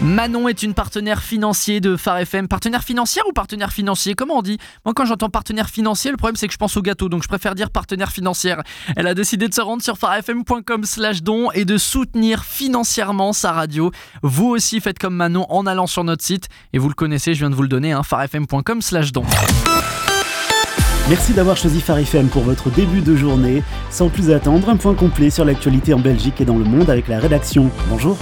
Manon est une partenaire financier de Phare FM. Partenaire financière ou partenaire financier? Comment on dit? Moi, quand j'entends partenaire financier, le problème c'est que je pense au gâteau, donc je préfère dire partenaire financière. Elle a décidé de se rendre sur pharefm.com/don et de soutenir financièrement sa radio. Vous aussi faites comme Manon en allant sur notre site, et vous le connaissez, je viens de vous le donner, pharefm.com/don. Merci d'avoir choisi Phare FM pour votre début de journée. Sans plus attendre, un point complet sur l'actualité en Belgique et dans le monde avec la rédaction. Bonjour.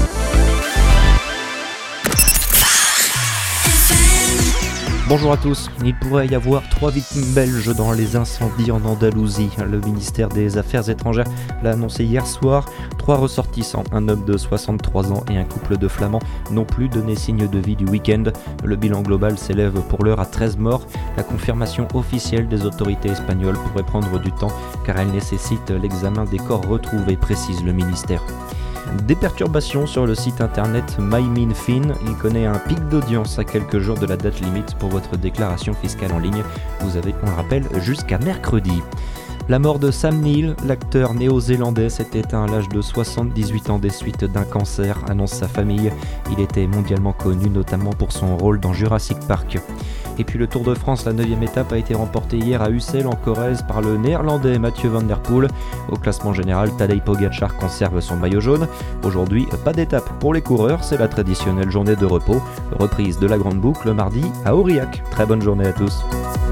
Bonjour à tous. Il pourrait y avoir 3 victimes belges dans les incendies en Andalousie. Le ministère des Affaires étrangères l'a annoncé hier soir. 3 ressortissants, un homme de 63 ans et un couple de flamands, n'ont plus donné signe de vie du week-end. Le bilan global s'élève pour l'heure à 13 morts. La confirmation officielle des autorités espagnoles pourrait prendre du temps car elle nécessite l'examen des corps retrouvés, précise le ministère. Des perturbations sur le site internet MyMinFin. Il connaît un pic d'audience à quelques jours de la date limite pour votre déclaration fiscale en ligne. Vous avez, on le rappelle, jusqu'à mercredi. La mort de Sam Neill, l'acteur néo-zélandais, s'est éteint à l'âge de 78 ans des suites d'un cancer, annonce sa famille. Il était mondialement connu notamment pour son rôle dans Jurassic Park. Et puis le Tour de France, la 9e étape a été remportée hier à Ussel en Corrèze par le néerlandais Mathieu van der Poel. Au classement général, Tadej Pogačar conserve son maillot jaune. Aujourd'hui, pas d'étape pour les coureurs, c'est la traditionnelle journée de repos. Reprise de la Grande Boucle mardi à Aurillac. Très bonne journée à tous.